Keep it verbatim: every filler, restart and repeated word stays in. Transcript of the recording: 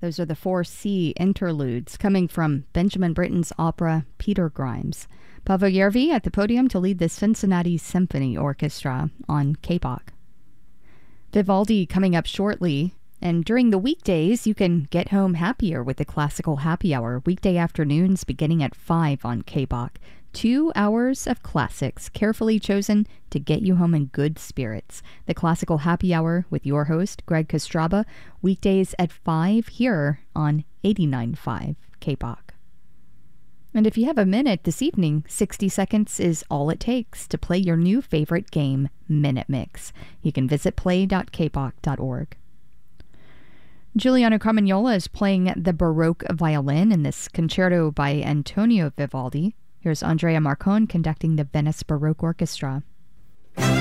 Those are the four C interludes coming from Benjamin Britten's opera Peter Grimes. Paavo Järvi at the podium to lead the Cincinnati Symphony Orchestra on K P O C. Vivaldi coming up shortly. And during the weekdays, you can get home happier with the Classical Happy Hour, weekday afternoons beginning at five on K P O C. Two hours of classics, carefully chosen to get you home in good spirits. The Classical Happy Hour with your host, Greg Kostraba, weekdays at five here on eighty-nine point five K P O C. And if you have a minute this evening, sixty seconds is all it takes to play your new favorite game, Minute Mix. You can visit play dot k p o c dot org. Giuliano Carmagnola is playing the Baroque violin in this concerto by Antonio Vivaldi. Here's Andrea Marcon conducting the Venice Baroque Orchestra.